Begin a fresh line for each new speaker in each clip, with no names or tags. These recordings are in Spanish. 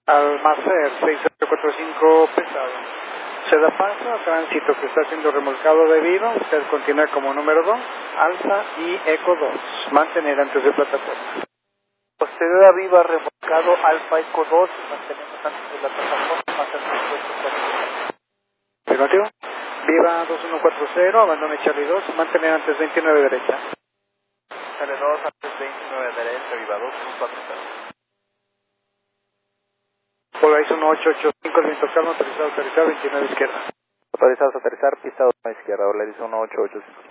Almacer 6845 pesado. Se da paso a tránsito que está siendo remolcado de Viva. Usted continúa como número 2, Alfa y Eco 2. Mantener antes de plataforma.
Posterior a Viva, remolcado Alfa Eco 2, mantenemos antes de la plataforma, más al 50.
Afirmativo. Viva 2140, abandone Charlie 2, mantener antes 29 derecha.
Charlie 2, antes 29 derecha, Viva 2140.
Polarization 1885, el viento calmo, autorizado, 29 izquierda.
Autorizados a aterrizar, pista 1 izquierda, Polarization 1885.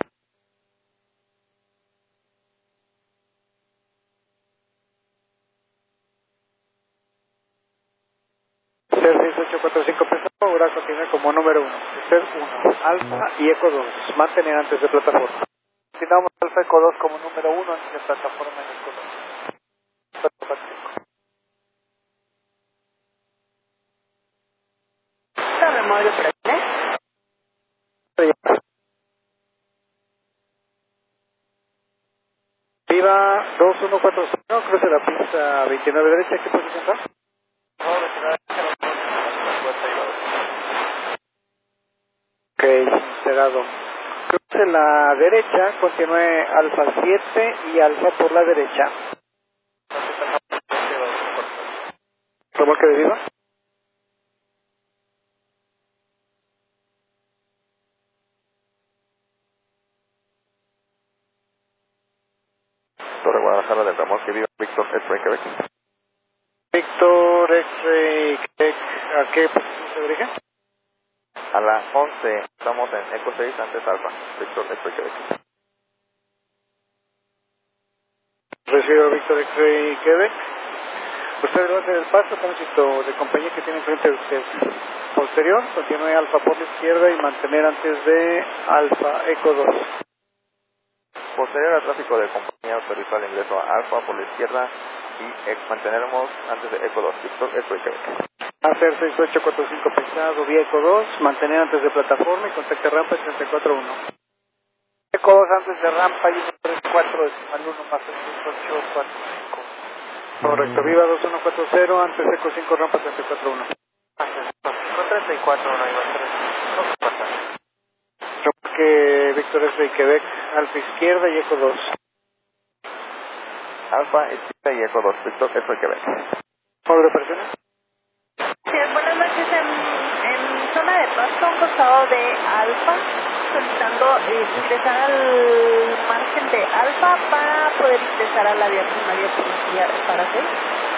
Ser 6845 pesado, ahora continúa como número 1. Ser 1, Alfa y Eco 2, mantener antes de plataforma.
Continuamos Alfa Eco 2 como número 1 antes de plataforma en Eco 2.
Viva 2140, cruce la pista 29 derecha, ¿qué posición está? Ok, cerrado. Cruce la derecha, continúe Alfa 7 y Alfa por la derecha. ¿Remolque de Viva?
Torre Guadalajara del remolque Viva, Víctor X-Ray Quebec.
Víctor X-Ray Quebec, ¿a qué posición se dirige?
A las 11, estamos en Eco 6 antes Alfa, Víctor X-Ray Quebec.
Recibo Víctor X-Ray Quebec. Usted va a hacer el paso, tránsito de compañía que tiene enfrente de usted. Posterior, continúe Alfa por la izquierda y mantener antes de Alfa Eco 2.
Posterior al tráfico de compañía, autorizado el ingreso a Alfa por la izquierda y manteneremos antes de Eco 2, Víctor X-Ray Quebec.
Hacer 6845 pesado, vía Eco 2, mantener antes de plataforma y contacte rampa 341.
Eco 2 antes de rampa y 134 decimal 1 más 6845.
Correcto, Viva 2140, antes Eco 5 rampa 341.
Antes 534, no iba a 3.
Que Víctor X y Quebec, Alfa izquierda y Eco 2.
Alfa izquierda y Eco 2, Víctor X-Ray Quebec.
¿Modo de operaciones?
Sí, buenas noches. En zona de paso, a un costado de Alfa, solicitando ingresar al margen de Alfa para poder ingresar a la vía primaria policía para 6.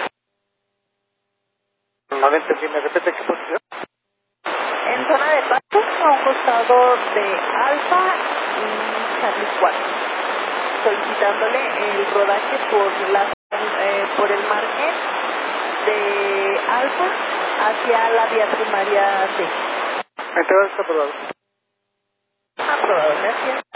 No le entendí, ¿me repite qué posición?
En zona de paso, a un costado de Alfa y Charlie 4, solicitándole el rodaje por el margen de Alfa hacia la vía primaria 6.
Entrada está aprobado.
Aprobado, gracias.